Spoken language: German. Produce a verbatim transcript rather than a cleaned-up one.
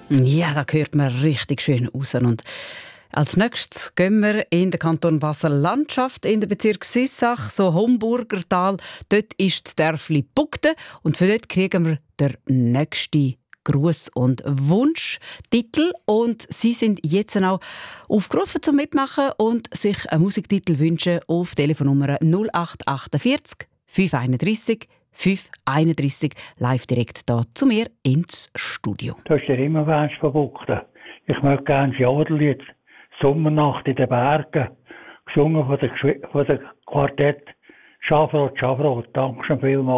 Ja, da hört man richtig schön raus. Und als nächstes gehen wir in den Kanton Basel-Landschaft, in den Bezirk Sissach, so Homburgertal. Dort ist das Dörfli Bugden und für dort kriegen wir den nächsten Gruß- und Wunschtitel. Und Sie sind jetzt auch aufgerufen zum Mitmachen und sich einen Musiktitel wünschen auf Telefonnummer null acht achtundvierzig fünf einunddreissig fünf einunddreissig live direkt hier zu mir ins Studio. Du hast dir immer was verbuchten. Ich möchte gerne das Jodellied «Sommernacht in den Bergen», gesungen von der, von der Quartett «Schafrot, Schafrot». Danke schon vielmals.